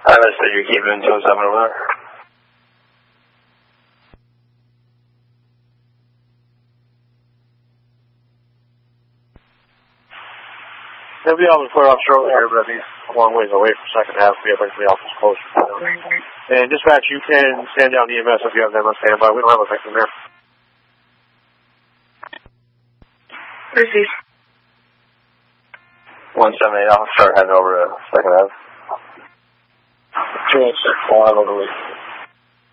I said you're keeping in 207 over there. They'll be able to clear off shortly here, but he's a long ways away for second half. We have the office closed. And dispatch, you can stand down the EMS if you have them on standby. We don't have a victim there. Proceed. 178, I'll start heading over to second half. 286, I'll have over